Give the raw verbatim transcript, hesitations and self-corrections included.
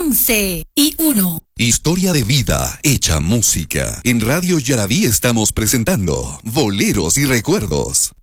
once y uno. Historia de vida hecha música. En Radio Yaraví estamos presentando Boleros y Recuerdos.